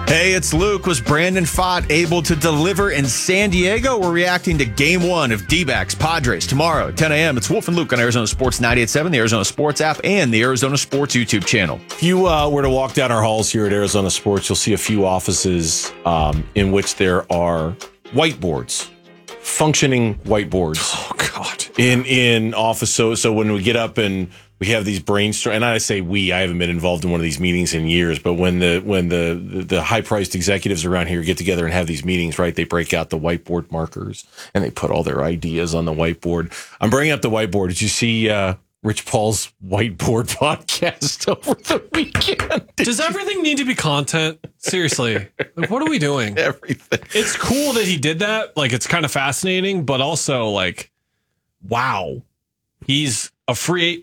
Hey, it's Luke. Was Brandon Pfaadt able to deliver in San Diego? We're reacting to Game 1 of D-backs Padres tomorrow at 10 a.m. It's Wolf and Luke on Arizona Sports 98.7, the Arizona Sports app, and the Arizona Sports YouTube channel. If you were to walk down our halls here at Arizona Sports, you'll see a few offices in which there are whiteboards, functioning whiteboards. Oh, God. In office. So when we get up and we have these brainstorm, and I say we, I haven't been involved in one of these meetings in years, but when the high-priced executives around here get together and have these meetings, right, they break out the whiteboard markers and they put all their ideas on the whiteboard. I'm bringing up the whiteboard. Did you see Rich Paul's whiteboard podcast over the weekend? Does everything need to be content? Seriously. Like, what are we doing? Everything. It's cool that he did that. Like, it's kind of fascinating, but also, like, wow. He's a free.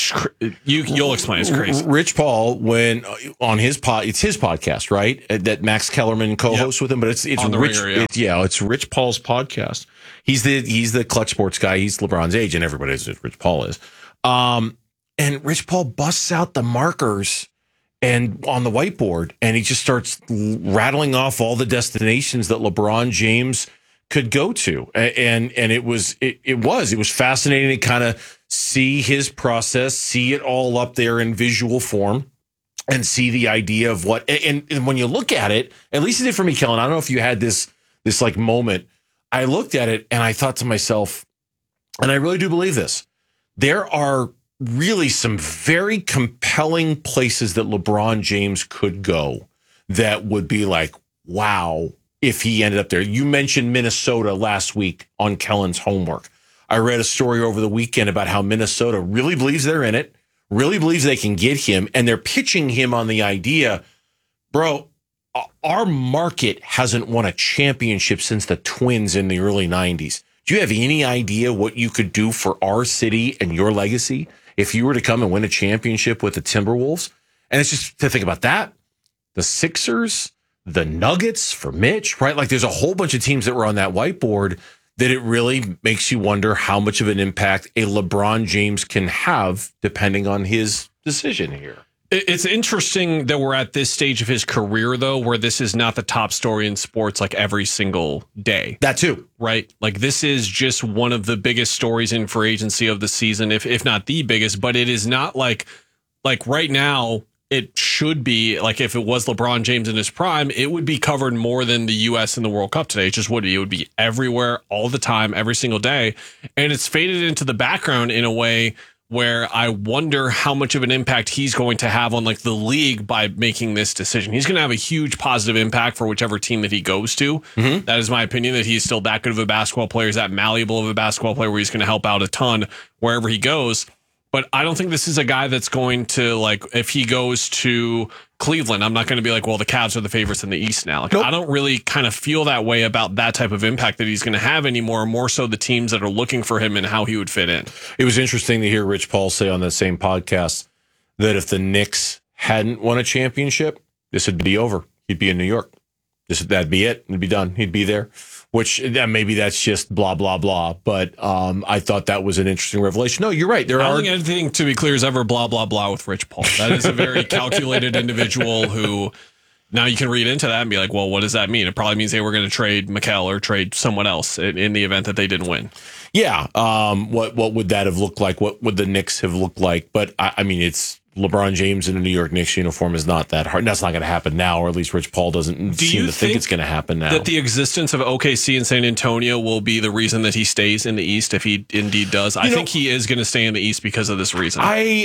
You'll explain. It's crazy. Rich Paul, when on his it's his podcast, right? That Max Kellerman co-hosts with him, but it's on the Rich. Ringer, yeah. It's Rich Paul's podcast. He's the Clutch Sports guy. He's LeBron's age, and everybody knows who Rich Paul is. And Rich Paul busts out the markers and on the whiteboard, and he just starts rattling off all the destinations that LeBron James could go to, and it was fascinating to kind of see his process, see it all up there in visual form, and see the idea of what. And when you look at it, at least it did for me, Kellen. I don't know if you had this like moment. I looked at it and I thought to myself, and I really do believe this: there are really some very compelling places that LeBron James could go that would be like, wow, if he ended up there. You mentioned Minnesota last week on Kellen's homework. I read a story over the weekend about how Minnesota really believes they're in it, really believes they can get him, and they're pitching him on the idea, bro, our market hasn't won a championship since the Twins in the early 90s. Do you have any idea what you could do for our city and your legacy if you were to come and win a championship with the Timberwolves? And it's just to think about that. The Sixers, the Nuggets for Mitch, right? Like there's a whole bunch of teams that were on that whiteboard that it really makes you wonder how much of an impact a LeBron James can have depending on his decision here. It's interesting that we're at this stage of his career, though, where this is not the top story in sports like every single day. That too. Right? Like this is just one of the biggest stories in free agency of the season, if not the biggest, but it is not like right now. It should be like if it was LeBron James in his prime, it would be covered more than the U.S. in the World Cup today. It just would be. It would be everywhere, all the time, every single day. And it's faded into the background in a way where I wonder how much of an impact he's going to have on like the league by making this decision. He's going to have a huge positive impact for whichever team that he goes to. Mm-hmm. That is my opinion, that he's still that good of a basketball player. He's that malleable of a basketball player where he's going to help out a ton wherever he goes. But I don't think this is a guy that's going to, like, if he goes to Cleveland, I'm not going to be like, well, the Cavs are the favorites in the East now. Like, nope. I don't really kind of feel that way about that type of impact that he's going to have anymore, more so the teams that are looking for him and how he would fit in. It was interesting to hear Rich Paul say on that same podcast that if the Knicks hadn't won a championship, this would be over. He'd be in New York. That'd be it. It'd be done. He'd be there. Which maybe that's just blah, blah, blah. But I thought that was an interesting revelation. No, you're right. I don't think anything, to be clear, is ever blah, blah, blah with Rich Paul. That is a very calculated individual who now you can read into that and be like, well, what does that mean? It probably means they were going to trade Mikal or trade someone else in the event that they didn't win. Yeah. What would that have looked like? What would the Knicks have looked like? But I mean, it's LeBron James in a New York Knicks uniform is not that hard. That's not going to happen now, or at least Rich Paul doesn't seem to think it's going to happen now. That the existence of OKC and San Antonio will be the reason that he stays in the East if he indeed does? I think he is going to stay in the East because of this reason.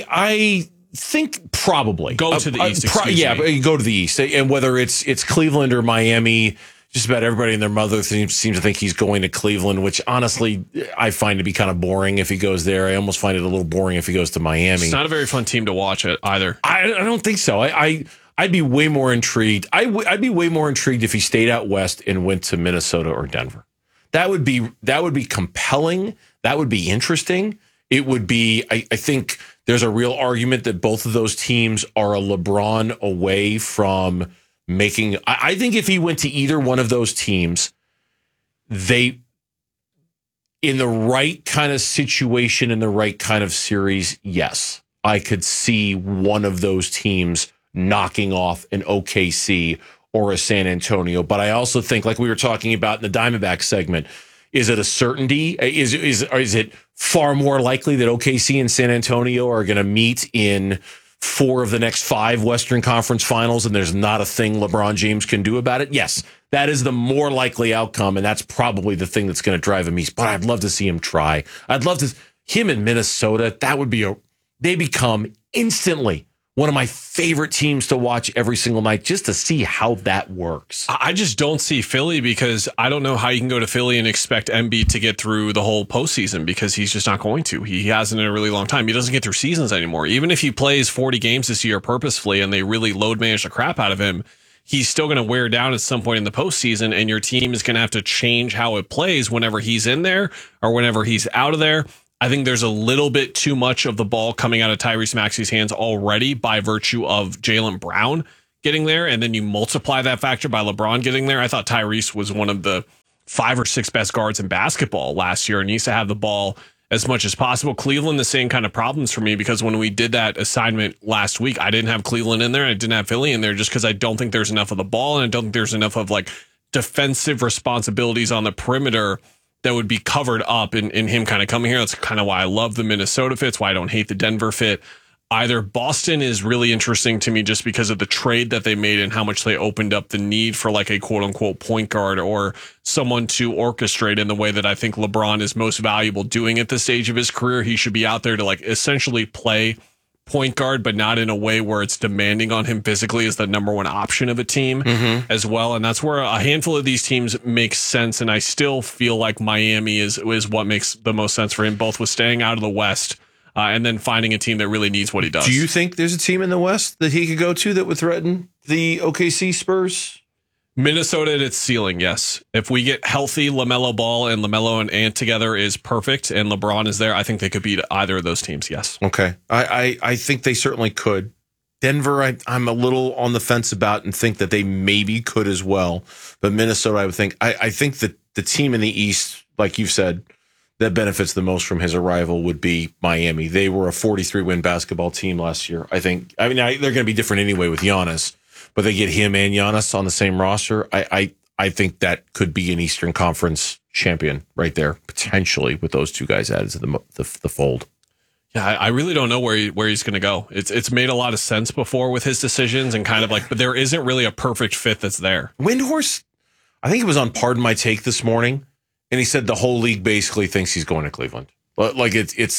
I think probably. Go to the East, go to the East. And whether it's Cleveland or Miami, just about everybody and their mother seems to think he's going to Cleveland, which honestly I find to be kind of boring if he goes there. I almost find it a little boring if he goes to Miami. It's not a very fun team to watch it either. I don't think so. I'd be way more intrigued. I'd be way more intrigued if he stayed out west and went to Minnesota or Denver. That would be compelling. That would be interesting. It would be. I think there's a real argument that both of those teams are a LeBron away from making. I think if he went to either one of those teams, they, in the right kind of situation, in the right kind of series, yes, I could see one of those teams knocking off an OKC or a San Antonio. But I also think, like we were talking about in the Diamondback segment, is it a certainty? Is it far more likely that OKC and San Antonio are going to meet in 4 of the next 5 Western Conference Finals, and there's not a thing LeBron James can do about it? Yes, that is the more likely outcome, and that's probably the thing that's going to drive him east. But I'd love to see him try. I'd love to him in Minnesota. That would be they become instantly one of my favorite teams to watch every single night, just to see how that works. I just don't see Philly, because I don't know how you can go to Philly and expect Embiid to get through the whole postseason, because he's just not going to. He hasn't in a really long time. He doesn't get through seasons anymore. Even if he plays 40 games this year purposefully and they really load manage the crap out of him, he's still going to wear down at some point in the postseason, and your team is going to have to change how it plays whenever he's in there or whenever he's out of there. I think there's a little bit too much of the ball coming out of Tyrese Maxey's hands already by virtue of Jaylen Brown getting there. And then you multiply that factor by LeBron getting there. I thought Tyrese was one of the 5 or 6 best guards in basketball last year and needs to have the ball as much as possible. Cleveland, the same kind of problems for me, because when we did that assignment last week, I didn't have Cleveland in there. I didn't have Philly in there just because I don't think there's enough of the ball, and I don't think there's enough of like defensive responsibilities on the perimeter that would be covered up in him kind of coming here. That's kind of why I love the Minnesota fit. It's why I don't hate the Denver fit either. Boston is really interesting to me just because of the trade that they made and how much they opened up the need for like a quote unquote point guard or someone to orchestrate in the way that I think LeBron is most valuable doing at this stage of his career. He should be out there to like essentially play point guard, but not in a way where it's demanding on him physically as the number one option of a team as well. And that's where a handful of these teams make sense. And I still feel like Miami is what makes the most sense for him, both with staying out of the West and then finding a team that really needs what he does. Do you think there's a team in the West that he could go to that would threaten the OKC Spurs? Minnesota at its ceiling, yes. If we get healthy, LaMelo Ball and LaMelo and Ant together is perfect, and LeBron is there, I think they could beat either of those teams, yes. Okay. I think they certainly could. Denver, I'm a little on the fence about and think that they maybe could as well. But Minnesota, I would think. I think that the team in the East, like you've said, that benefits the most from his arrival would be Miami. They were a 43-win basketball team last year. I mean, they're going to be different anyway with Giannis. But they get him and Giannis on the same roster. I think that could be an Eastern Conference champion right there, potentially, with those two guys added to the fold. Yeah, I really don't know where he's going to go. It's made a lot of sense before with his decisions and kind of like, but there isn't really a perfect fit that's there. Windhorst, I think it was on Pardon My Take this morning, and he said the whole league basically thinks he's going to Cleveland. Like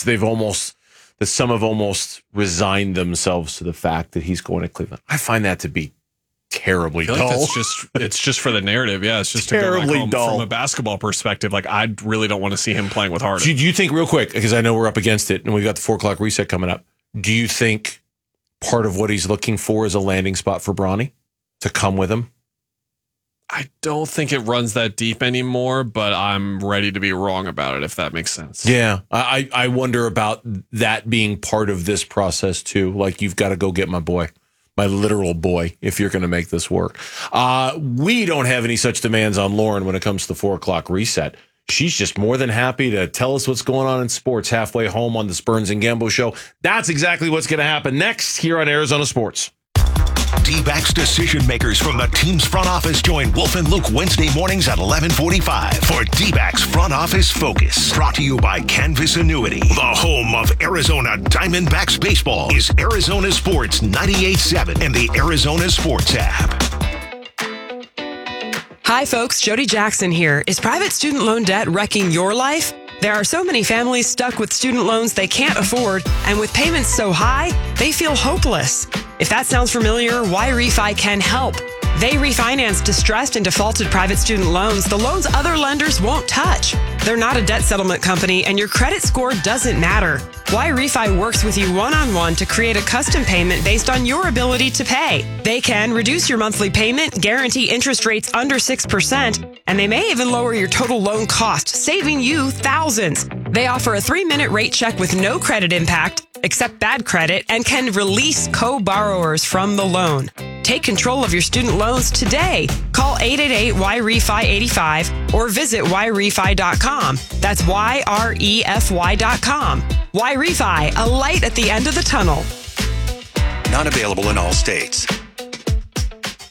some have almost resigned themselves to the fact that he's going to Cleveland. I find that to be terribly dull. Like it's just for the narrative. Yeah, it's just terribly to go back home dull from a basketball perspective. Like I really don't want to see him playing with Harden. Do you think, real quick, because I know we're up against it and we've got the 4 o'clock reset coming up, do you think part of what he's looking for is a landing spot for Bronny to come with him? I don't think it runs that deep anymore, but I'm ready to be wrong about it, if that makes sense. Yeah, I wonder about that being part of this process too. Like, you've got to go get my boy. My literal boy, if you're going to make this work. We don't have any such demands on Lauren when it comes to the 4 o'clock reset. She's just more than happy to tell us what's going on in sports halfway home on the Burns and Gambo show. That's exactly what's going to happen next here on Arizona Sports. D-backs decision makers from the team's front office join Wolf and Luke Wednesday mornings at 11:45 for D-backs Front Office Focus. Brought to you by Canvas Annuity. The home of Arizona Diamondbacks baseball is Arizona Sports 98.7 and the Arizona Sports app. Hi, folks. Jody Jackson here. Is private student loan debt wrecking your life? There are so many families stuck with student loans they can't afford, and with payments so high, they feel hopeless. If that sounds familiar, YRefi can help. They refinance distressed and defaulted private student loans the loans other lenders won't touch. They're not a debt settlement company, and your credit score doesn't matter. YRefi works with you one-on-one to create a custom payment based on your ability to pay. They can reduce your monthly payment, guarantee interest rates under 6%, and they may even lower your total loan cost, saving you thousands. They offer a 3-minute rate check with no credit impact, accept bad credit, and can release co-borrowers from the loan. Take control of your student loans today. Call 888-YREFI-85 or visit YRefi.com. That's YREFY.com. YRefi, a light at the end of the tunnel. Not available in all states.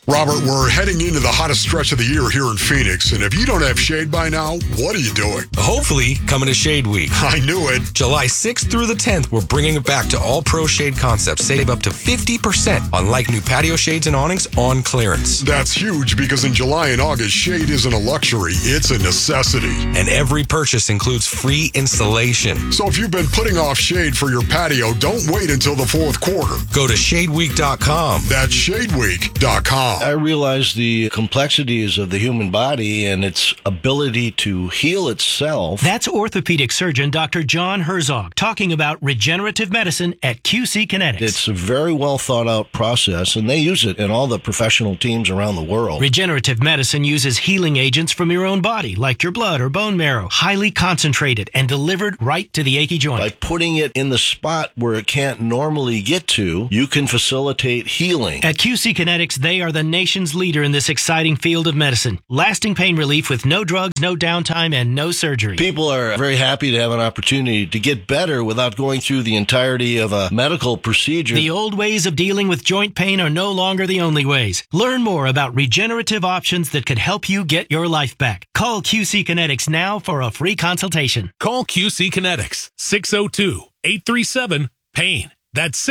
Robert, we're heading into the hottest stretch of the year here in Phoenix, and if you don't have shade by now, what are you doing? Hopefully, coming to Shade Week. I knew it. July 6th through the 10th, we're bringing it back to all pro shade concepts. Save up to 50% on like new patio shades and awnings on clearance. That's huge because in July and August, shade isn't a luxury, it's a necessity. And every purchase includes free installation. So if you've been putting off shade for your patio, don't wait until the fourth quarter. Go to shadeweek.com. That's shadeweek.com. I realize the complexities of the human body and its ability to heal itself. That's orthopedic surgeon Dr. John Herzog talking about regenerative medicine at QC Kinetics. It's a very well thought out process, and they use it in all the professional teams around the world. Regenerative medicine uses healing agents from your own body, like your blood or bone marrow, highly concentrated and delivered right to the achy joint. By putting it in the spot where it can't normally get to, you can facilitate healing. At QC Kinetics, they are the nation's leader in this exciting field of medicine. Lasting pain relief with no drugs, no downtime, and no surgery. People are very happy to have an opportunity to get better without going through the entirety of a medical procedure. The old ways of dealing with joint pain are no longer the only ways. Learn more about regenerative options that could help you get your life back. Call QC Kinetics now for a free consultation. Call QC Kinetics, 602-837-PAIN. That's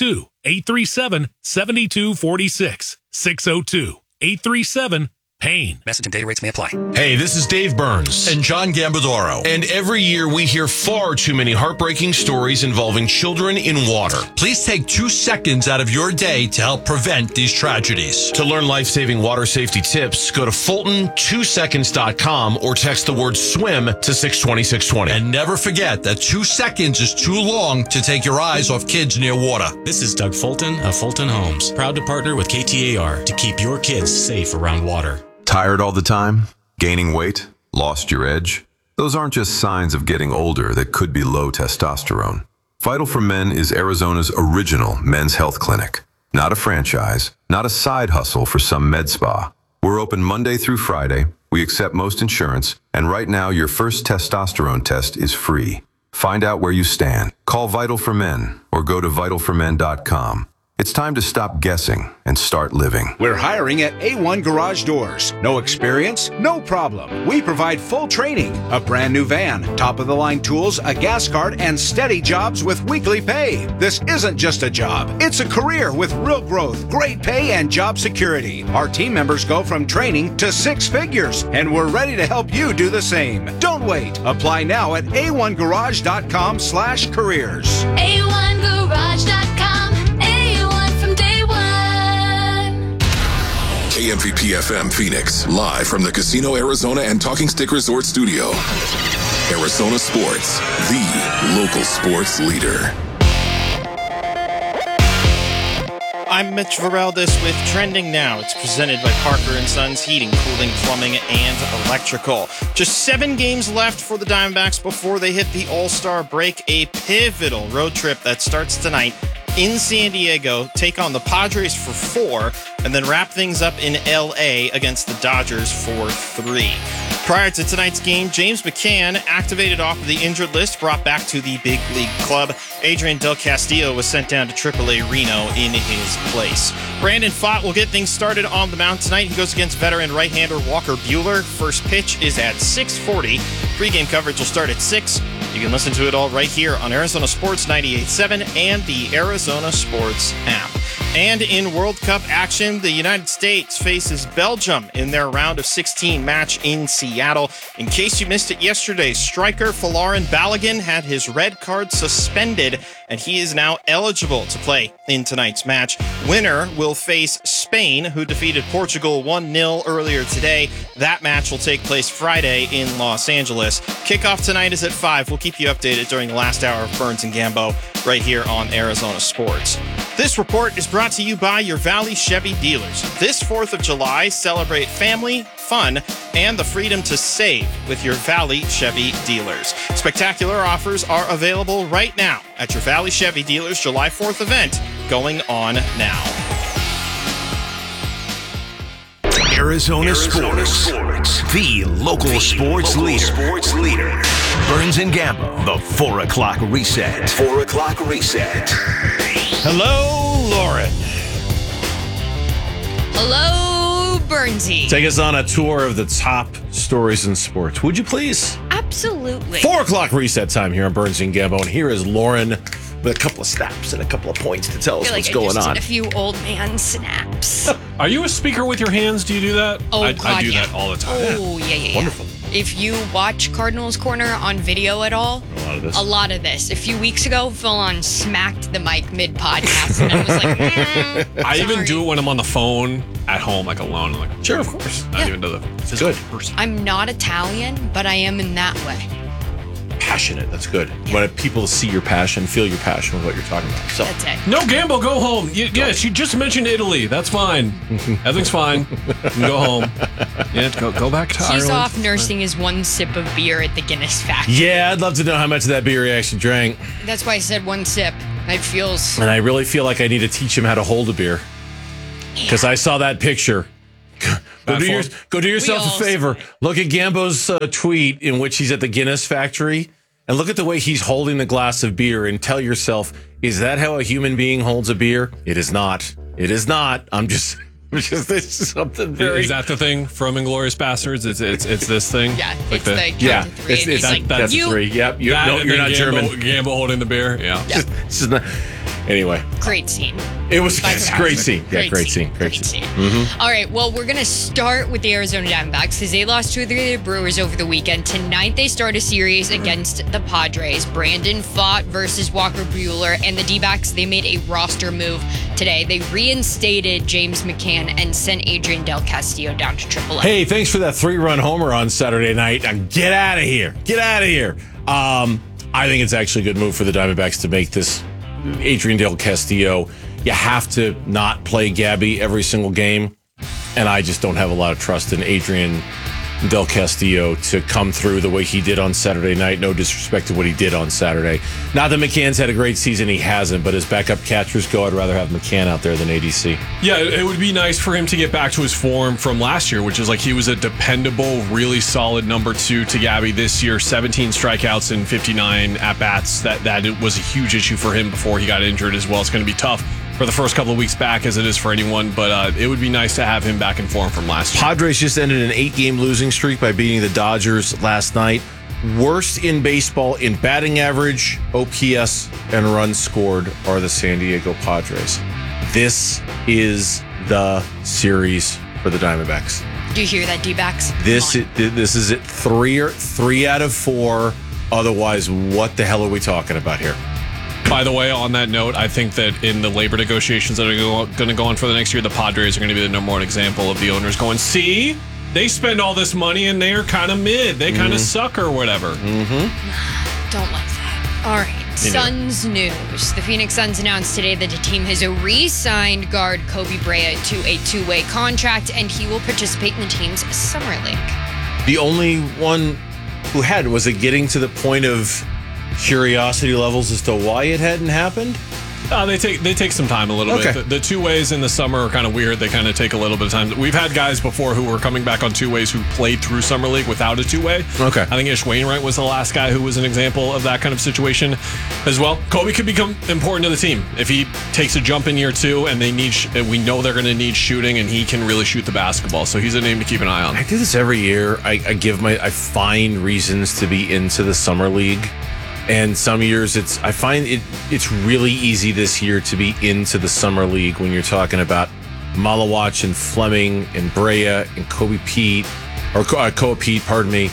602-837-7246. 602-837-PAIN. Message and data rates may apply. Hey, this is Dave Burns. And John Gambadoro. And every year we hear far too many heartbreaking stories involving children in water. Please take 2 seconds out of your day to help prevent these tragedies. To learn life-saving water safety tips, go to Fulton2seconds.com or text the word SWIM to 620-620. And never forget that 2 seconds is too long to take your eyes off kids near water. This is Doug Fulton of Fulton Homes, proud to partner with KTAR to keep your kids safe around water. Tired all the time? Gaining weight? Lost your edge? Those aren't just signs of getting older that could be low testosterone. Vital for Men is Arizona's original men's health clinic. Not a franchise, not a side hustle for some med spa. We're open Monday through Friday. We accept most insurance, and right now your first testosterone test is free. Find out where you stand. Call Vital for Men or go to vitalformen.com. It's time to stop guessing and start living. We're hiring at A1 Garage Doors. No experience? No problem. We provide full training, a brand new van, top-of-the-line tools, a gas card, and steady jobs with weekly pay. This isn't just a job. It's a career with real growth, great pay, and job security. Our team members go from training to 6 figures, and we're ready to help you do the same. Don't wait. Apply now at a1garage.com/careers. A1garage.com. KMVP FM Phoenix, live from the Casino Arizona and Talking Stick Resort Studio. Arizona Sports, the local sports leader. I'm Mitch Vareldis with Trending Now. It's presented by Parker & Sons Heating, Cooling, Plumbing, and Electrical. Just 7 games left for the Diamondbacks before they hit the All-Star break. A pivotal road trip that starts tonight in San Diego, take on the Padres for 4, and then wrap things up in LA against the Dodgers for 3. Prior to tonight's game, James McCann, activated off of the injured list, brought back to the big league club. Adrian Del Castillo was sent down to AAA Reno in his place. Brandon Pfaadt will get things started on the mound tonight. He goes against veteran right-hander Walker Buehler. First pitch is at 6:40. Pre-game coverage will start at 6. You can listen to it all right here on Arizona Sports 98.7 and the Arizona Sports app. And in World Cup action, the United States faces Belgium in their round of 16 match in Seattle. In case you missed it yesterday, striker Folarin Balogun had his red card suspended, and he is now eligible to play in tonight's match. Winner will face Spain, who defeated Portugal 1-0 earlier today. That match will take place Friday in Los Angeles. Kickoff tonight is at 5. We'll keep you updated during the last hour of Burns and Gambo right here on Arizona Sports. This report is brought to you by your Valley Chevy dealers. This 4th of July, celebrate family, fun, and the freedom to save with your Valley Chevy dealers. Spectacular offers are available right now at your Valley Chevy dealers July 4th event going on now. Arizona Sports, the local sports leader. Burns and Gambo, the 4 o'clock reset. 4 o'clock reset. Hello, Lauren. Hello, Bernsey. Take us on a tour of the top stories in sports. Would you please? Absolutely. 4 o'clock reset time here on Burns and Gambo. And here is Lauren with a couple of snaps and a couple of points to tell us what's going on. A few old man snaps. Are you a speaker with your hands? Do you do that? Oh, I God, do yeah. that all the time. Oh, yeah. Wonderful. If you watch Cardinals Corner on video at all, a lot of this. A few weeks ago, full on smacked the mic mid-podcast, and I was like, I even do it when I'm on the phone at home, like alone. I'm like, sure, of course. Not even to the physical person. I'm not Italian, but I am in that way. Passionate. That's good. You want people to see your passion, feel your passion with what you're talking about. So that's it. No, Gambo, go home. Yes, you just mentioned Italy. That's fine. Everything's fine. You can go home. Yeah, go back to Ireland. He's off nursing his one sip of beer at the Guinness factory. Yeah, I'd love to know how much of that beer he actually drank. That's why I said one sip. It feels... And I really feel like I need to teach him how to hold a beer. Because I saw that picture. Go do yourself a favor. Look at Gambo's tweet in which he's at the Guinness factory. And look at the way he's holding the glass of beer and tell yourself, is that how a human being holds a beer? It is not. It is not. This is something very... Is that the thing from Inglourious Bastards? It's this thing? Yeah, like it's that's a 3. Yep. You're not German. Gambo holding the beer. Yeah. Anyway. Great scene. It was a great scene. Yeah, great scene. Mm-hmm. All right, well, we're going to start with the Arizona Diamondbacks because they lost 2 of the Brewers over the weekend. Tonight, they start a series against the Padres. Brandon Pfaadt versus Walker Buehler. And the D-backs, they made a roster move today. They reinstated James McCann and sent Adrian Del Castillo down to AAA. Hey, thanks for that 3-run homer on Saturday night. Now get out of here. Get out of here. I think it's actually a good move for the Diamondbacks to make this Adrian Del Castillo. You have to not play Gabby every single game, and I just don't have a lot of trust in Adrian Del Castillo to come through the way he did on Saturday night. No disrespect to what he did on Saturday. Not that McCann's had a great season, he hasn't, but as backup catchers go, I'd rather have McCann out there than ADC. Yeah, it would be nice for him to get back to his form from last year, which is like he was a dependable, really solid number 2 to Gabby this year. 17 strikeouts and 59 at-bats. That was a huge issue for him before he got injured as well. It's going to be tough for the first couple of weeks back as it is for anyone, but it would be nice to have him back in form from last year. Padres just ended an 8-game losing streak by beating the Dodgers last night. Worst in baseball in batting average, OPS, and runs scored are the San Diego Padres. This is the series for the Diamondbacks. Do you hear that, D-backs? This is it. 3 out of 4. Otherwise, what the hell are we talking about here? By the way, on that note, I think that in the labor negotiations that are going to go on for the next year, the Padres are going to be the number 1 example of the owners going, see, they spend all this money and they're kind of mid. They kind of suck or whatever. Mm-hmm. Don't like that. All right. Suns news. The Phoenix Suns announced today that the team has re-signed guard Kobe Brea to a 2-way contract, and he will participate in the team's summer league. The only one who had, was it getting to the point of curiosity levels as to why it hadn't happened? They take some time a little bit. The 2-ways in the summer are kind of weird. They kind of take a little bit of time. We've had guys before who were coming back on 2-ways who played through summer league without a 2-way. Okay. I think Ish Wainwright was the last guy who was an example of that kind of situation as well. Kobe could become important to the team if he takes a jump in year 2 and we know they're going to need shooting and he can really shoot the basketball. So he's a name to keep an eye on. I do this every year. I find reasons to be into the summer league. And some years I find it's really easy this year to be into the summer league when you're talking about Malawach and Fleming and Brea and Kobe Pete, pardon me,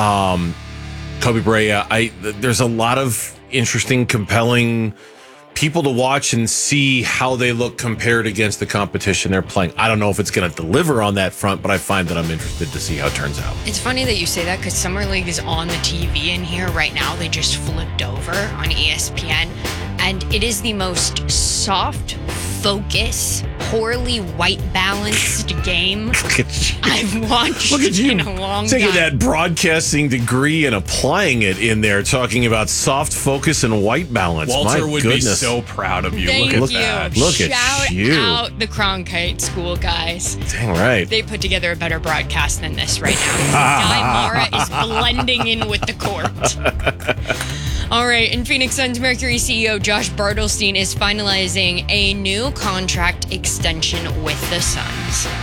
Kobe Brea. There's a lot of interesting, compelling people to watch and see how they look compared against the competition they're playing. I don't know if it's going to deliver on that front, but I find that I'm interested to see how it turns out. It's funny that you say that because Summer League is on the TV in here right now. They just flipped over on ESPN, and it is the most soft focus, poorly white balanced game I've watched in a long time. Taking that broadcasting degree and applying it in there, talking about soft focus and white balance. Walter My would goodness. be so proud of you. Thank Look you. at that. Look Shout at you. out the Cronkite School guys. Dang right. They put together a better broadcast than this right now. Guy Mara is blending in with the court. All right, and Phoenix Suns Mercury CEO Josh Bartelstein is finalizing a new contract extension with the Suns.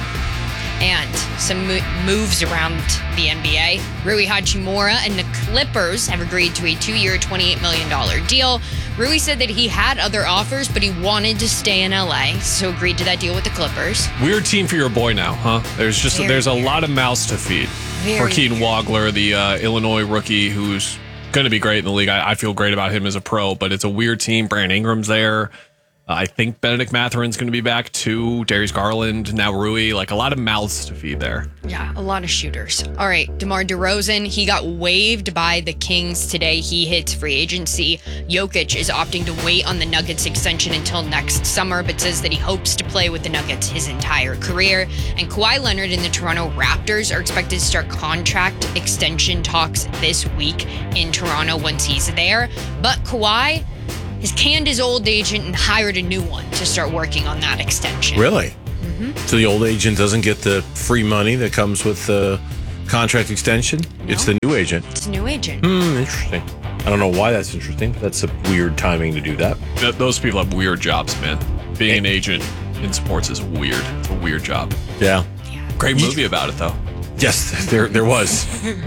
And some moves around the NBA. Rui Hachimura and the Clippers have agreed to a 2-year, $28 million deal. Rui said that he had other offers, but he wanted to stay in LA, so agreed to that deal with the Clippers. Weird team for your boy now, huh? There's a lot of mouths to feed. For Keaton Wagler, the Illinois rookie who's going to be great in the league. I feel great about him as a pro, but it's a weird team. Brandon Ingram's there. I think Benedict Matherin's going to be back too. Darius Garland, now Rui. Like a lot of mouths to feed there. Yeah, a lot of shooters. All right, DeMar DeRozan, he got waived by the Kings today. He hits free agency. Jokic is opting to wait on the Nuggets extension until next summer, but says that he hopes to play with the Nuggets his entire career. And Kawhi Leonard and the Toronto Raptors are expected to start contract extension talks this week in Toronto once he's there. But Kawhi has canned his old agent and hired a new one to start working on that extension. Really? So the old agent doesn't get the free money that comes with the contract extension? No. It's the new agent. It's a new agent. Interesting. I don't know why that's interesting, but that's a weird timing to do that. Those people have weird jobs, man. Being an agent in sports is weird. It's a weird job. Yeah. Great movie about it, though. Yes, there was.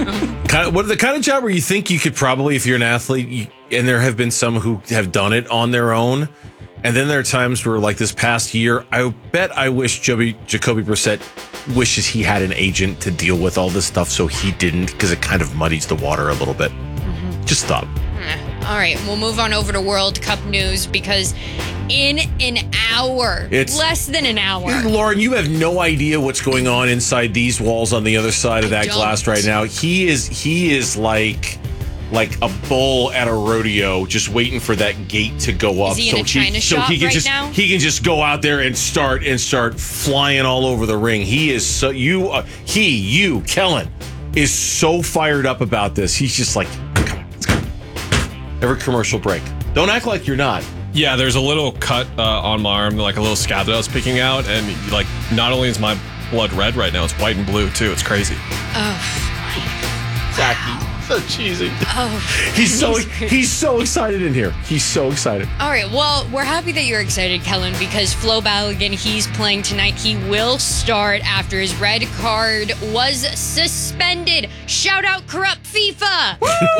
The kind of job where you think you could probably, if you're an athlete, and there have been some who have done it on their own, and then there are times where, like this past year, I bet I wish Jacoby Brissett wishes he had an agent to deal with all this stuff, so he didn't, because it kind of muddies the water a little bit. Just stop. All right, we'll move on over to World Cup news because in an hour, less than an hour. Lauren, you have no idea what's going on inside these walls on the other side of that glass right now. He is like a bull at a rodeo, just waiting for that gate to go up. Is he in a China shop right now? He can just go out there and start flying all over the ring. He is so Kellen is so fired up about this. He's just like, come on, let's go. Every commercial break. Don't act like you're not. Yeah, there's a little cut on my arm, like a little scab that I was picking out, and like not only is my blood red right now, it's white and blue too. It's crazy. Oh, Zachy, so cheesy. Oh, he's so excited in here. He's so excited. All right, well, we're happy that you're excited, Kellen, because Flo Balogun, he's playing tonight. He will start after his red card was suspended. Shout out corrupt FIFA.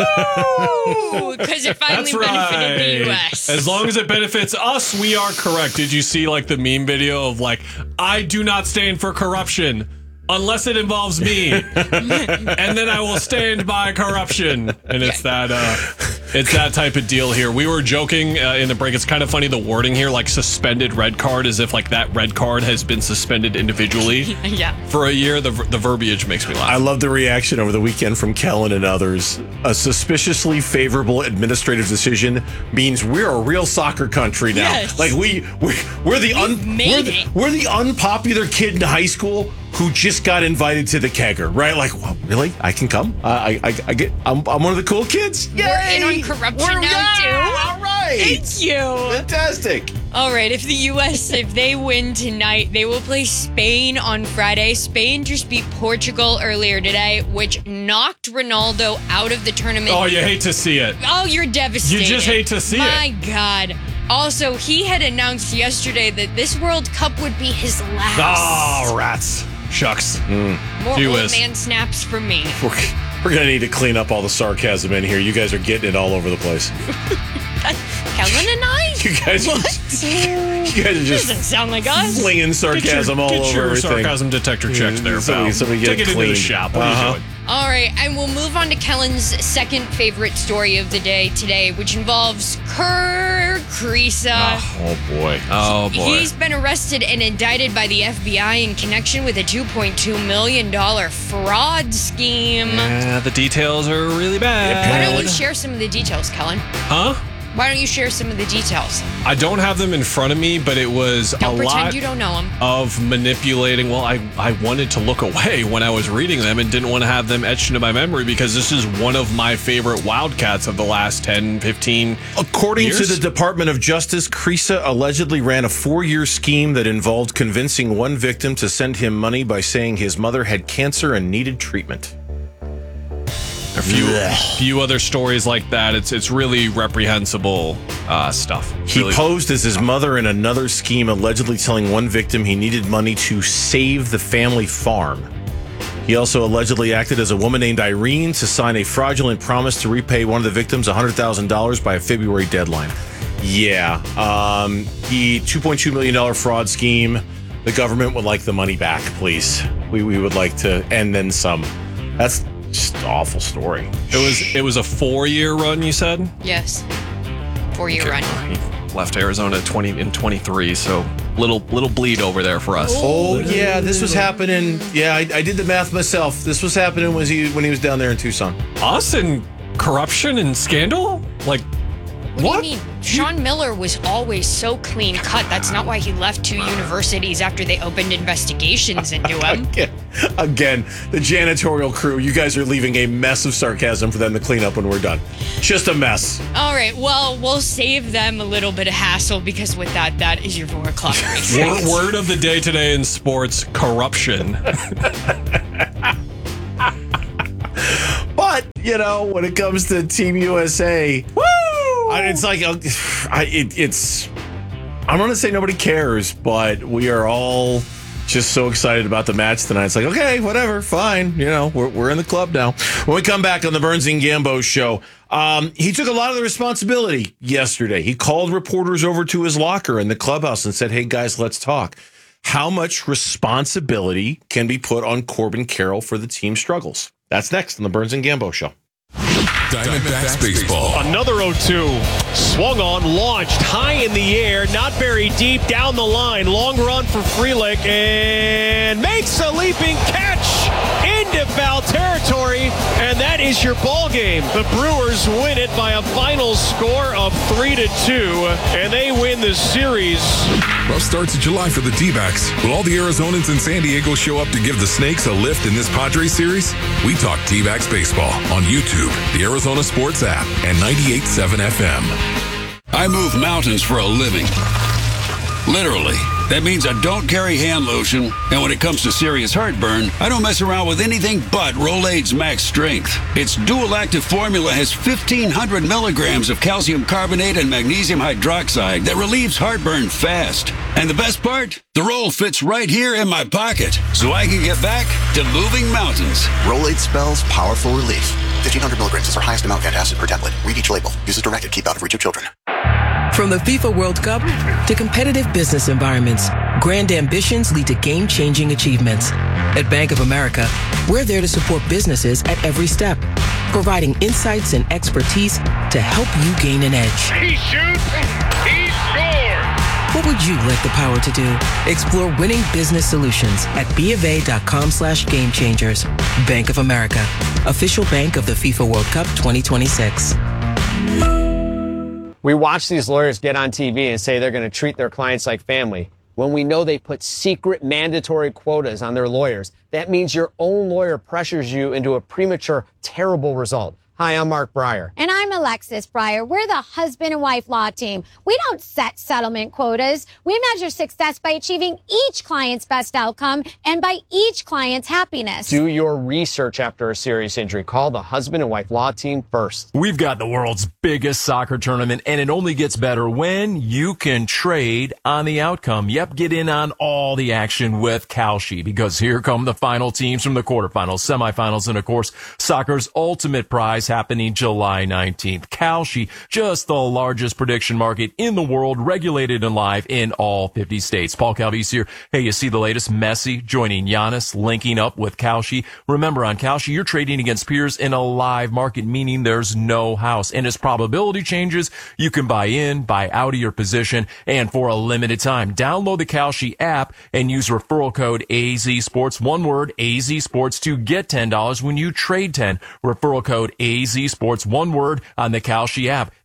Woo! Because it finally benefited the U.S. As long as it benefits us, we are correct. Did you see like the meme video of like, I do not stand for corruption unless it involves me, and then I will stand by corruption. And it's that type of deal here. We were joking in the break. It's kind of funny, the wording here, like suspended red card, as if like that red card has been suspended individually for a year. The verbiage makes me laugh. I love the reaction over the weekend from Kellen and others. A suspiciously favorable administrative decision means we're a real soccer country now. Yes. Like we're the unpopular kid in high school who just got invited to the kegger, right? Like, well, really? I can come? I'm one of the cool kids. Yay! We're in on corruption now too. All right. Thank you. Fantastic. All right, if the U.S., if they win tonight, they will play Spain on Friday. Spain just beat Portugal earlier today, which knocked Ronaldo out of the tournament. Oh, you hate to see it. Oh, you're devastated. You just hate to see it. My God. Also, he had announced yesterday that this World Cup would be his last. Oh, rats. Shucks. More old man snaps from me. We're going to need to clean up all the sarcasm in here. You guys are getting it all over the place. Kellen and I? You guys are just doesn't sound like us. Flinging sarcasm all over everything. Get your sarcasm detector checked there, pal. Somebody get Take it into the shop. What are you doing? All right, and we'll move on to Kellen's second favorite story of the day today, which involves Kerr Kriisa. Oh, boy. He's been arrested and indicted by the FBI in connection with a $2.2 million fraud scheme. Yeah, the details are really bad. Why don't you share some of the details, Kellen? Huh? Why don't you share some of the details? I don't have them in front of me, but it was Don't a pretend lot you don't know them. of manipulating. Well, I wanted to look away when I was reading them and didn't want to have them etched into my memory because this is one of my favorite Wildcats of the last 10, 15 According years. to the Department of Justice, Kriisa allegedly ran a 4-year scheme that involved convincing one victim to send him money by saying his mother had cancer and needed treatment. A few other stories like that. It's really reprehensible stuff. He Really- posed as his mother in another scheme, allegedly telling one victim he needed money to save the family farm. He also allegedly acted as a woman named Irene to sign a fraudulent promise to repay one of the victims $100,000 by a February deadline. Yeah. The $2.2 million fraud scheme, the government would like the money back, please. We would like to, and then some. That's just an awful story. It was a 4-year run, you said? Yes. 4-year run. He left Arizona in 23, so little bleed over there for us. Oh yeah, this was happening. Yeah, I did the math myself. This was happening when he was down there in Tucson. Austin, corruption and scandal? Like, What do you mean? Sean Miller was always so clean cut. That's not why he left 2 universities after they opened investigations into him. Again, the janitorial crew, you guys are leaving a mess of sarcasm for them to clean up when we're done. Just a mess. All right, well, we'll save them a little bit of hassle because with that is your 4 o'clock race. Word of the day today in sports, corruption. But, when it comes to Team USA, woo! It's like, I'm going to say nobody cares, but we are all just so excited about the match tonight. It's like, okay, whatever, fine. We're in the club now. When we come back on the Burns and Gambo show, he took a lot of the responsibility yesterday. He called reporters over to his locker in the clubhouse and said, hey, guys, let's talk. How much responsibility can be put on Corbin Carroll for the team struggles? That's next on the Burns and Gambo show. Diamondbacks baseball. Another 0-2. Swung on, launched high in the air, not very deep, down the line. Long run for Frelick and makes a leaping catch into foul territory, and that is your ball game. The Brewers win it by a final score of 3-2, and they win the series. Rough start to July for the D-backs. Will all the Arizonans in San Diego show up to give the Snakes a lift in this Padres series? We talk D-backs baseball on YouTube, the Arizona Sports app, and 98.7 FM. I move mountains for a living. Literally. That means I don't carry hand lotion, and when it comes to serious heartburn, I don't mess around with anything but Rolaids Max Strength. Its dual-active formula has 1,500 milligrams of calcium carbonate and magnesium hydroxide that relieves heartburn fast. And the best part? The roll fits right here in my pocket, so I can get back to moving mountains. Rolaids spells powerful relief. 1,500 milligrams is our highest amount antacid per tablet. Read each label. Use as directed. Keep out of reach of children. From the FIFA World Cup to competitive business environments, grand ambitions lead to game-changing achievements. At Bank of America, we're there to support businesses at every step, providing insights and expertise to help you gain an edge. He shoots, he scores! What would you like the power to do? Explore winning business solutions at BofA.com/gamechangers. Bank of America, official bank of the FIFA World Cup 2026. We watch these lawyers get on TV and say they're going to treat their clients like family when we know they put secret mandatory quotas on their lawyers. That means your own lawyer pressures you into a premature, terrible result. Hi, I'm Mark Breyer. And I'm Alexis Breyer. We're the husband and wife law team. We don't set settlement quotas. We measure success by achieving each client's best outcome and by each client's happiness. Do your research after a serious injury. Call the husband and wife law team first. We've got the world's biggest soccer tournament, and it only gets better when you can trade on the outcome. Yep, get in on all the action with Kalshi, because here come the final teams from the quarterfinals, semifinals, and of course, soccer's ultimate prize happening July 19th. Kalshi, just the largest prediction market in the world, regulated and live in all 50 states. Paul Calvise here. Hey, you see the latest? Messi joining Giannis, linking up with Kalshi. Remember, on Kalshi, you're trading against peers in a live market, meaning there's no house. And as probability changes, you can buy in, buy out of your position, and for a limited time. Download the Kalshi app and use referral code AZSports, one word, AZSports, to get $10 when you trade 10. Referral code AZSports, one word, on the Kalshi app.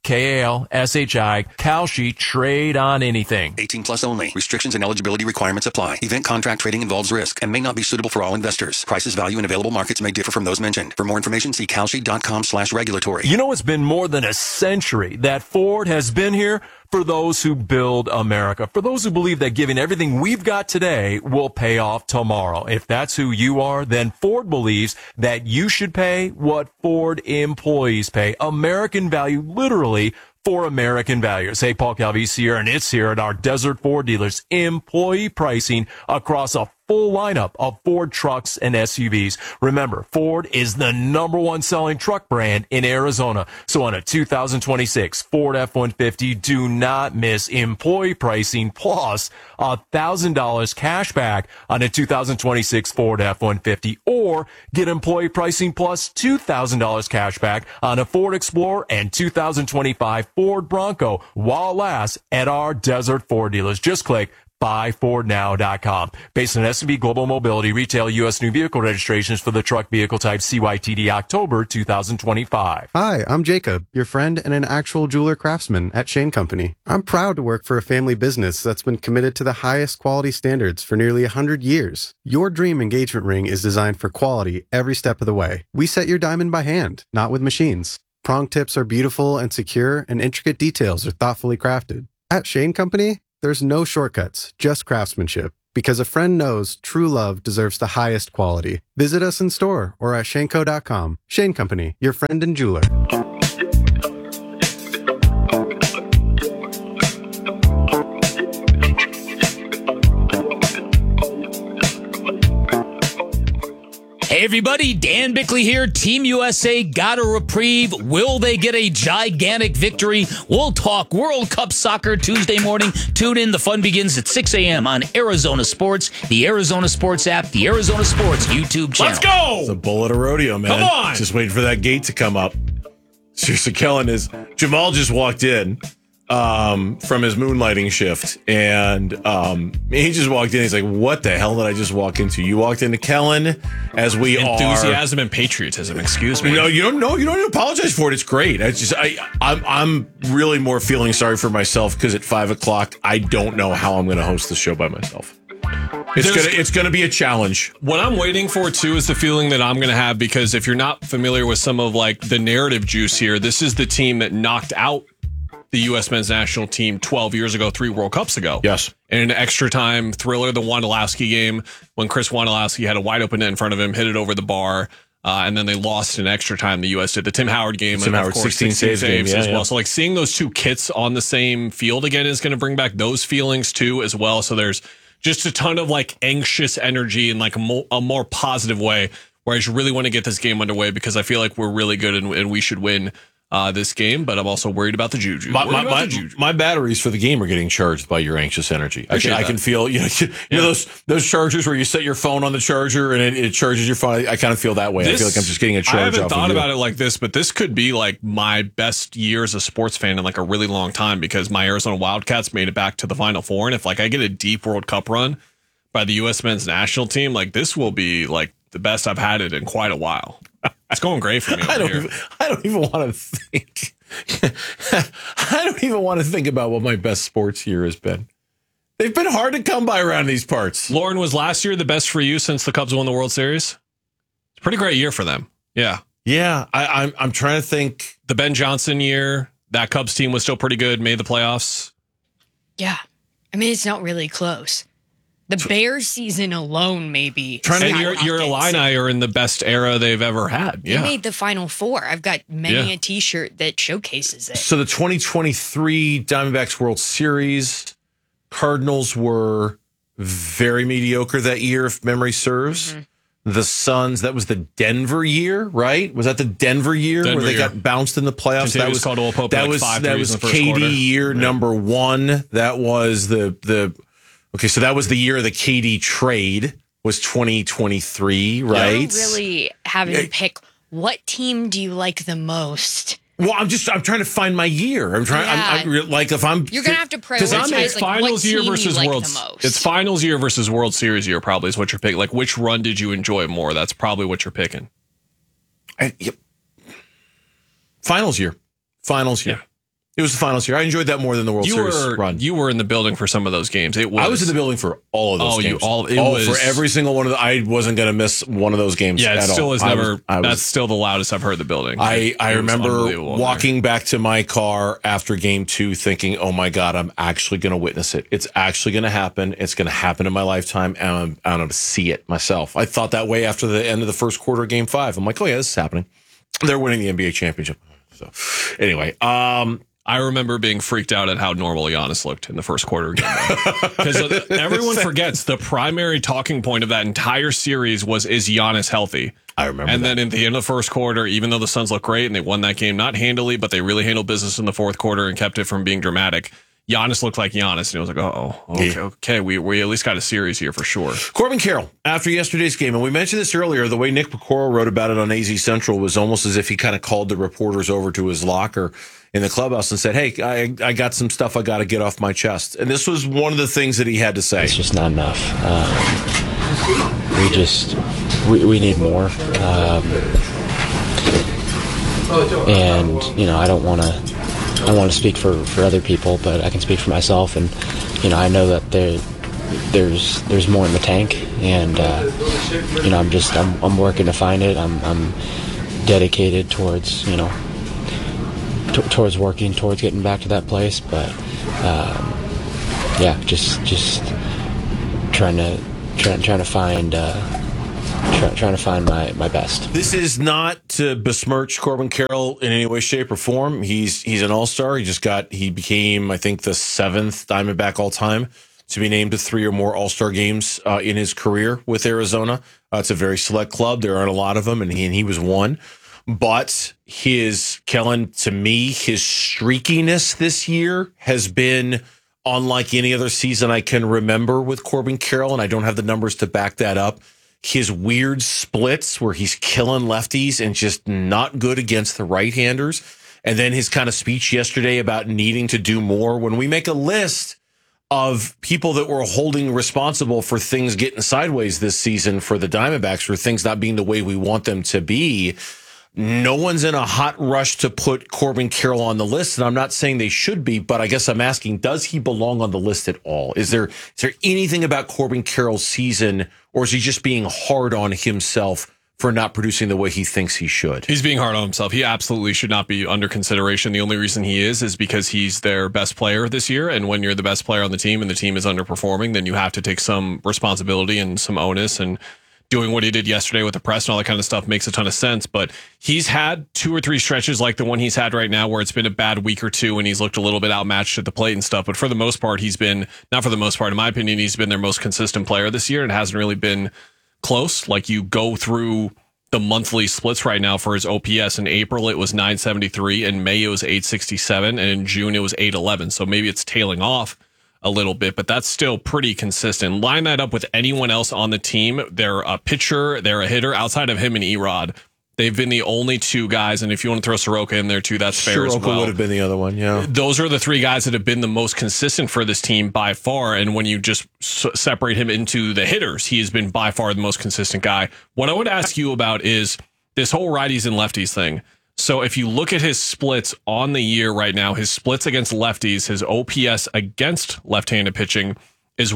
Kalshi, Kalshi, trade on anything. 18 plus only. Restrictions and eligibility requirements apply. Event contract trading involves risk and may not be suitable for all investors. Prices, value, and available markets may differ from those mentioned. For more information, see kalshi.com/regulatory. You know, it's been more than a century that Ford has been here for those who build America, for those who believe that giving everything we've got today will pay off tomorrow. If that's who you are, then Ford believes that you should pay what Ford employees pay. American value, literally, for American values. Hey, Paul Calvisi here, and it's here at our Desert Ford dealers. Employee pricing across a full lineup of Ford trucks and SUVs. Remember, Ford is the #1 selling truck brand in Arizona. So on a 2026 Ford F-150, do not miss employee pricing plus $1,000 cash back on a 2026 Ford F-150, or get employee pricing plus $2,000 cash back on a Ford Explorer and 2025 Ford Bronco while it lasts at our Desert Ford dealers. Just click buyfordnow.com. Based on S&P Global Mobility, retail U.S. new vehicle registrations for the truck vehicle type CYTD October 2025. Hi, I'm Jacob, your friend and an actual jeweler craftsman at Shane Company. I'm proud to work for a family business that's been committed to the highest quality standards for nearly 100 years. Your dream engagement ring is designed for quality every step of the way. We set your diamond by hand, not with machines. Prong tips are beautiful and secure, and intricate details are thoughtfully crafted. At Shane Company, there's no shortcuts, just craftsmanship. Because a friend knows true love deserves the highest quality. Visit us in store or at shaneco.com. Shane Company, your friend and jeweler. Hey everybody, Dan Bickley here. Team USA got a reprieve. Will they get a gigantic victory? We'll talk World Cup soccer Tuesday morning. Tune in. The fun begins at 6 a.m. on Arizona Sports, the Arizona Sports app, the Arizona Sports YouTube channel. Let's go! It's a bull at a rodeo, man. Come on! Just waiting for that gate to come up. Seriously, Kellen Jamal just walked in from his moonlighting shift, and he just walked in. He's like, "What the hell did I just walk into?" You walked into Kellen, as we enthusiasm and patriotism. Excuse me. No, you don't know. You don't need to apologize for it. It's great. I'm really more feeling sorry for myself because at 5:00 I don't know how I'm going to host the show by myself. It's gonna be a challenge. What I'm waiting for too is the feeling that I'm gonna have, because if you're not familiar with some of like the narrative juice here, this is the team that knocked out the U.S. men's national team 12 years ago, 3 World Cups ago. Yes. In an extra time thriller, the Wondolowski game, when Chris Wondolowski had a wide open net in front of him, hit it over the bar, and then they lost in extra time. The U.S. did. The Tim Howard game, Tim Howard, of course, 16 saves as game, well. So like seeing those two kits on the same field again is going to bring back those feelings too as well. So there's just a ton of like anxious energy in like a more positive way, where I just really want to get this game underway because I feel like we're really good and we should win this game, but I'm also worried about the juju. My batteries for the game are getting charged by your anxious energy. I can feel, you know those chargers where you set your phone on the charger and it charges your phone. I kind of feel that way. I feel like I'm just getting a charge. I haven't off thought of about it like this, but this could be like my best year as a sports fan in like a really long time, because my Arizona Wildcats made it back to the Final Four, and if like I get a deep World Cup run by the U.S. men's national team, like this will be like the best I've had it in quite a while. It's going great for me. I don't even want to think. I don't even want to think about what my best sports year has been. They've been hard to come by around these parts. Lauren, was last year the best for you since the Cubs won the World Series? It's a pretty great year for them. Yeah. Yeah. I'm trying to think. The Ben Johnson year, that Cubs team was still pretty good, made the playoffs. Yeah. I mean, it's not really close. The Bears season alone, maybe. And your Illini are in the best era they've ever had. They made the Final Four. I've got many a T-shirt that showcases it. So the 2023 Diamondbacks World Series, Cardinals were very mediocre that year, if memory serves. Mm-hmm. The Suns, that was the Denver year, right? Was that the Denver year where they got bounced in the playoffs? That was KD year number 1. That was Okay, so that was the year of the KD trade, was 2023, right? You're really having to pick what team do you like the most? Well, I'm trying to find my year. I'm trying. I'm like, if I'm, you're gonna have to prioritize. It's finals year versus World. It's finals year versus World Series year. Probably is what you're picking. Like, which run did you enjoy more? That's probably what you're picking. Finals year. It was the finals year. I enjoyed that more than the World Series run. You were in the building for some of those games. I was in the building for all of those games. For every single one of them. I wasn't going to miss one of those games. Yeah, it at still all. is never. That's still the loudest I've heard the building. I remember walking back to my car after game 2 thinking, oh my God, I'm actually going to witness it. It's actually going to happen. It's going to happen in my lifetime, and I'm going to see it myself. I thought that way after the end of the first quarter of game 5. I'm like, oh yeah, this is happening. They're winning the NBA championship. So anyway, I remember being freaked out at how normal Giannis looked in the first quarter of game 1. Because everyone forgets the primary talking point of that entire series was, is Giannis healthy? I remember. And then at the end of the first quarter, even though the Suns looked great and they won that game, not handily, but they really handled business in the fourth quarter and kept it from being dramatic. Giannis looked like Giannis, and it was like, okay, we at least got a series here for sure. Corbin Carroll, after yesterday's game, and we mentioned this earlier, the way Nick Pecoro wrote about it on AZ Central was almost as if he kind of called the reporters over to his locker in the clubhouse and said, hey, I got some stuff I got to get off my chest. And this was one of the things that he had to say. It's just not enough. We need more. And, I don't want to speak for other people, but I can speak for myself. And, I know that there's more in the tank. And, I'm working to find it. I'm dedicated towards, towards working towards getting back to that place, but just trying to find my best. This is not to besmirch Corbin Carroll in any way, shape, or form. He's an all-star. He became, I think, the 7th Diamondback all time to be named to 3 or more all-star games in his career with Arizona. It's a very select club. There aren't a lot of them, and he was one. But Kellen, to me, his streakiness this year has been unlike any other season I can remember with Corbin Carroll, and I don't have the numbers to back that up. His weird splits where he's killing lefties and just not good against the right-handers. And then his kind of speech yesterday about needing to do more. When we make a list of people that we're holding responsible for things getting sideways this season for the Diamondbacks, for things not being the way we want them to be, no one's in a hot rush to put Corbin Carroll on the list, and I'm not saying they should be, but I guess I'm asking, does he belong on the list at all? Is there anything about Corbin Carroll's season, or is he just being hard on himself for not producing the way he thinks he should? He's being hard on himself. He absolutely should not be under consideration. The only reason he is because he's their best player this year, and when you're the best player on the team and the team is underperforming, then you have to take some responsibility and some onus, and doing what he did yesterday with the press and all that kind of stuff makes a ton of sense. But he's had 2 or 3 stretches like the one he's had right now where it's been a bad week or two and he's looked a little bit outmatched at the plate and stuff. But for the most part, in my opinion, he's been their most consistent player this year and hasn't really been close. Like, you go through the monthly splits right now for his OPS. In April, it was 973. In May, it was 867. And in June, it was 811. So maybe it's tailing off a little bit, but that's still pretty consistent. Line that up with anyone else on the team. They're a pitcher, they're a hitter. Outside of him and Erod, they've been the only 2 guys. And if you want to throw Soroka in there too, that's fair as well. Soroka would have been the other one, yeah. Those are the 3 guys that have been the most consistent for this team by far. And when you just separate him into the hitters, he has been by far the most consistent guy. What I would ask you about is this whole righties and lefties thing. So if you look at his splits on the year right now, his splits against lefties, his OPS against left-handed pitching is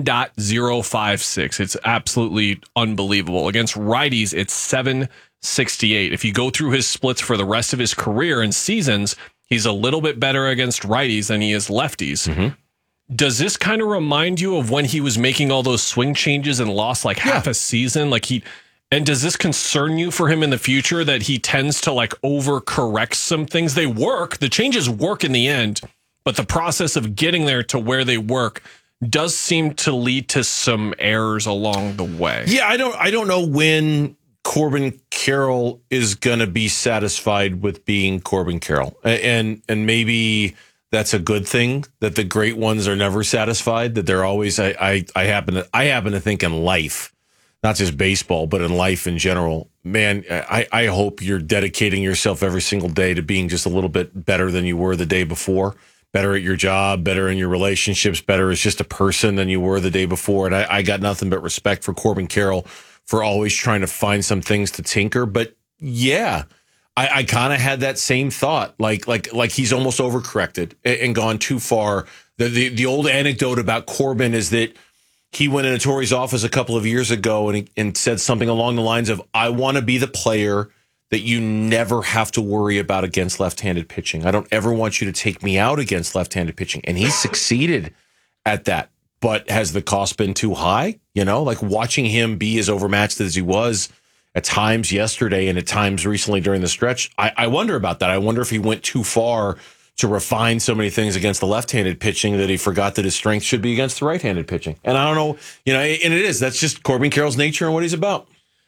1.056. It's absolutely unbelievable. Against righties, it's 768. If you go through his splits for the rest of his career and seasons, he's a little bit better against righties than he is lefties. Mm-hmm. Does this kind of remind you of when he was making all those swing changes and lost half a season? And does this concern you for him in the future that he tends to overcorrect some things? They work. The changes work in the end, but the process of getting there to where they work does seem to lead to some errors along the way. Yeah, I don't know when Corbin Carroll is going to be satisfied with being Corbin Carroll. And maybe that's a good thing, that the great ones are never satisfied, that they're always I happen to think in life, not just baseball, but in life in general, man, I hope you're dedicating yourself every single day to being just a little bit better than you were the day before, better at your job, better in your relationships, better as just a person than you were the day before. And I got nothing but respect for Corbin Carroll for always trying to find some things to tinker. But yeah, I kind of had that same thought, like he's almost overcorrected and gone too far. The old anecdote about Corbin is that he went into Torrey's office a couple of years ago and said something along the lines of, I want to be the player that you never have to worry about against left-handed pitching. I don't ever want you to take me out against left-handed pitching. And he succeeded at that. But has the cost been too high? You know, like watching him be as overmatched as he was at times yesterday and at times recently during the stretch, I wonder about that. I wonder if he went too far to refine so many things against the left-handed pitching that he forgot that his strength should be against the right-handed pitching. And I don't know, you know, and it is. That's just Corbin Carroll's nature and what he's about.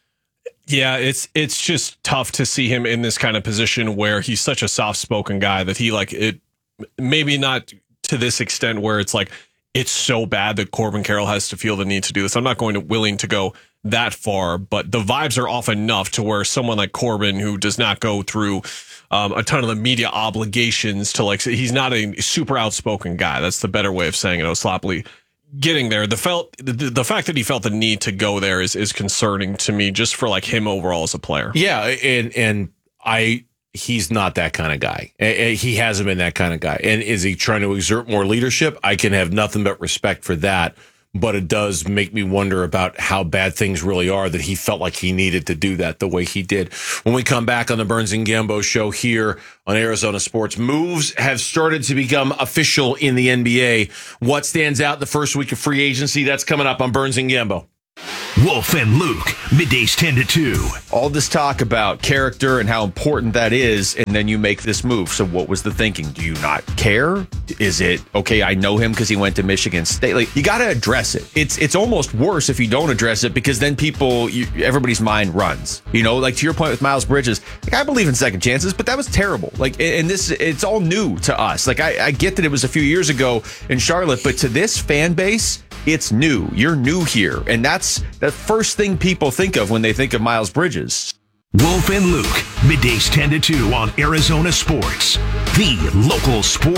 Yeah, it's just tough to see him in this kind of position where he's such a soft-spoken guy that he maybe not to this extent where it's like, it's so bad that Corbin Carroll has to feel the need to do this. I'm not willing to go that far, but the vibes are off enough to where someone like Corbin, who does not go through a ton of the media obligations to he's not a super outspoken guy. That's the better way of saying it. Sloppily getting there. The fact that he felt the need to go there is concerning to me, just for him overall as a player. Yeah, and he's not that kind of guy. He hasn't been that kind of guy. And is he trying to exert more leadership? I can have nothing but respect for that. But it does make me wonder about how bad things really are that he felt like he needed to do that the way he did. When we come back on the Burns and Gambo show here on Arizona Sports, moves have started to become official in the NBA. What stands out the first week of free agency? That's coming up on Burns and Gambo. Wolf and Luke, middays 10 to 2. All this talk about character and how important that is, and then you make this move. So what was the thinking? Do you not care? Is it, okay, I know him because he went to Michigan State? You got to address it. It's almost worse if you don't address it, because then everybody's mind runs. You know, to your point with Miles Bridges, I believe in second chances, but that was terrible. And it's all new to us. I get that it was a few years ago in Charlotte, but to this fan base, it's new. You're new here. And that's the first thing people think of when they think of Miles Bridges. Wolf and Luke, middays 10 to 2 on Arizona Sports, the local sports.